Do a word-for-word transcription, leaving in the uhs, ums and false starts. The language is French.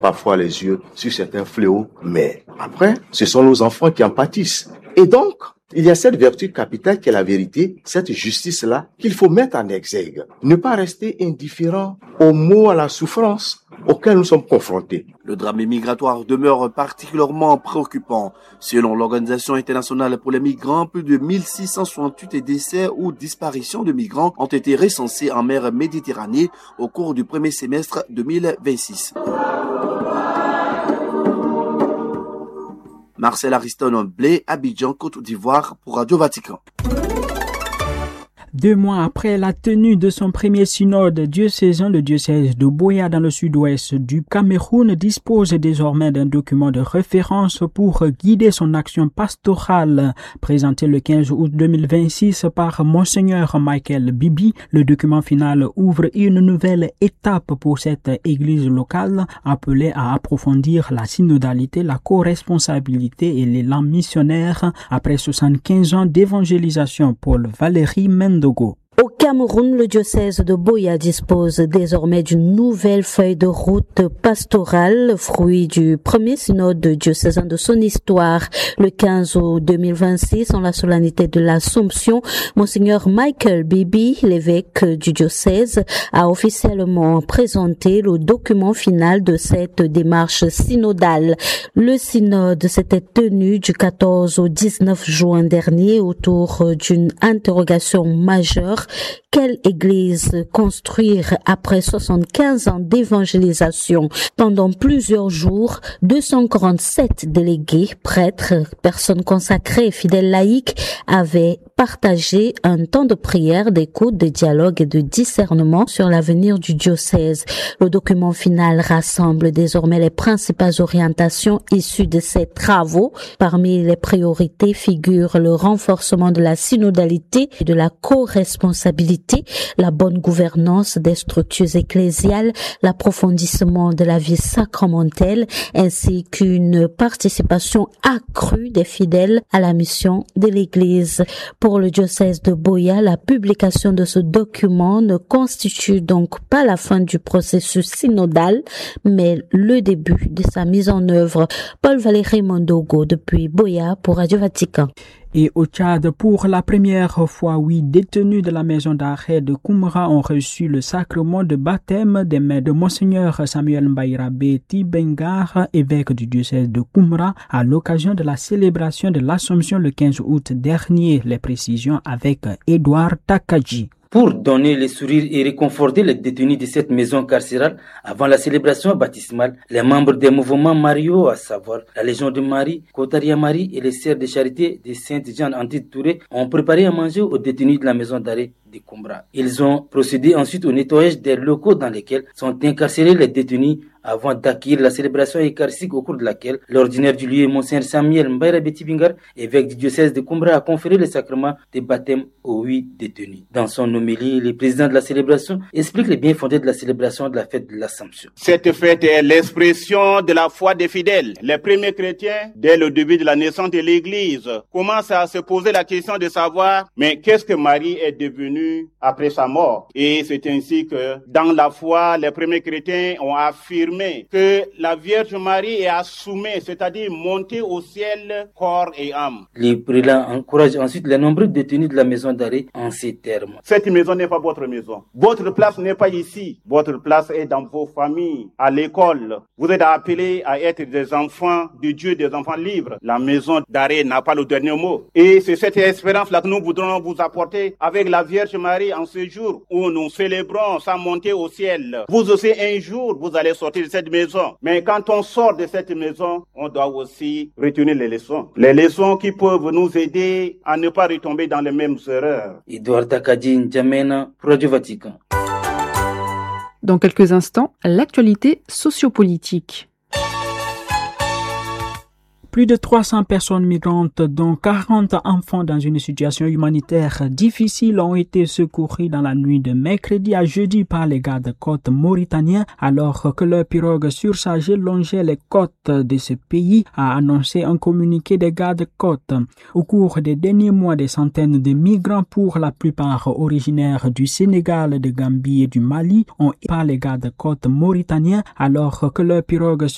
parfois les yeux sur certains fléaux, mais après, ce sont nos enfants qui en pâtissent. Et donc, il y a cette vertu capitale qui est la vérité, cette justice-là qu'il faut mettre en exergue. Ne pas rester indifférent aux maux, à la souffrance auxquels nous sommes confrontés. Le drame migratoire demeure particulièrement préoccupant. Selon l'Organisation internationale pour les migrants, plus de mille six cent soixante-huit décès ou disparitions de migrants ont été recensés en mer Méditerranée au cours du premier semestre deux mille vingt-six. Marcel Ariston Blé, Abidjan, Côte d'Ivoire pour Radio Vatican. Deux mois après la tenue de son premier synode diocésain, le diocèse de Buea dans le sud-ouest du Cameroun dispose désormais d'un document de référence pour guider son action pastorale. Présenté le quinze août deux mille vingt-six par Monseigneur Michael Bibi, le document final ouvre une nouvelle étape pour cette église locale appelée à approfondir la synodalité, la co-responsabilité et l'élan missionnaire après soixante-quinze ans d'évangélisation. Paul Valéry Mendogo. Au Cameroun, le diocèse de Buea dispose désormais d'une nouvelle feuille de route pastorale, fruit du premier synode diocésain de son histoire. Le quinze août deux mille vingt-six, en la solennité de l'Assomption, Monseigneur Michael Bibi, l'évêque du diocèse, a officiellement présenté le document final de cette démarche synodale. Le synode s'était tenu du quatorze au dix-neuf juin dernier autour d'une interrogation majeure. Quelle église construire après soixante-quinze ans d'évangélisation? Pendant plusieurs jours, deux cent quarante-sept délégués, prêtres, personnes consacrées et fidèles laïcs avaient partagé un temps de prière, d'écoute, de dialogue et de discernement sur l'avenir du diocèse. Le document final rassemble désormais les principales orientations issues de ces travaux. Parmi les priorités figurent le renforcement de la synodalité et de la co-responsabilité, la bonne gouvernance des structures ecclésiales, l'approfondissement de la vie sacramentelle, ainsi qu'une participation accrue des fidèles à la mission de l'Église. Pour le diocèse de Buea, la publication de ce document ne constitue donc pas la fin du processus synodal, mais le début de sa mise en œuvre. Paul Valéry Mendogo depuis Buea pour Radio Vatican. Et au Tchad, pour la première fois, huit détenus de la maison d'arrêt de Koumra ont reçu le sacrement de baptême des mains de Monseigneur Samuel Mbaïrabé Tibengar, évêque du diocèse de Koumra, à l'occasion de la célébration de l'Assomption le quinze août dernier. Les précisions avec Edouard Takadji. Pour donner le sourire et réconforter les détenus de cette maison carcérale avant la célébration baptismale, les membres des mouvements Mario, à savoir la Légion de Marie, Kotaria Marie et les Sœurs de Charité de Sainte-Jeanne Antide-Touré, ont préparé à manger aux détenus de la maison d'arrêt de Koumra. Ils ont procédé ensuite au nettoyage des locaux dans lesquels sont incarcérés les détenus avant d'accueillir la célébration eucharistique au cours de laquelle l'ordinaire du lieu, Monseigneur Samuel Mbaïrabé Tibengar, évêque du diocèse de Koumra, a conféré le sacrement de baptême aux huit détenus. Dans son homélie, le président de la célébration explique les biens fondés de la célébration de la fête de l'Assomption. Cette fête est l'expression de la foi des fidèles. Les premiers chrétiens, dès le début de la naissance de l'Église, commencent à se poser la question de savoir, mais qu'est-ce que Marie est devenue après sa mort? Et c'est ainsi que, dans la foi, les premiers chrétiens ont affirmé que la Vierge Marie est assumée, c'est-à-dire montée au ciel, corps et âme. Le prélat encourage ensuite les nombreux détenus de la maison d'arrêt en ces termes. Cette maison n'est pas votre maison. Votre place n'est pas ici. Votre place est dans vos familles, à l'école. Vous êtes appelés à être des enfants de Dieu, des enfants libres. La maison d'arrêt n'a pas le dernier mot. Et c'est cette espérance-là que nous voudrons vous apporter avec la Vierge Marie en ce jour où nous célébrons sa montée au ciel. Vous aussi, un jour, vous allez sortir de cette maison. Mais quand on sort de cette maison, on doit aussi retenir les leçons. Les leçons qui peuvent nous aider à ne pas retomber dans les mêmes erreurs. Edouard Takadji N'Djamena, Radio Vatican. Dans quelques instants, l'actualité sociopolitique. Plus de trois cents personnes migrantes, dont quarante enfants dans une situation humanitaire difficile, ont été secourues dans la nuit de mercredi à jeudi par les gardes-côtes mauritaniens, alors que leur pirogue surchargée longeait les côtes de ce pays, a annoncé un communiqué des gardes-côtes. Au cours des derniers mois, des centaines de migrants, pour la plupart originaires du Sénégal, de Gambie et du Mali, ont été par les gardes-côtes mauritaniens, alors que leur pirogue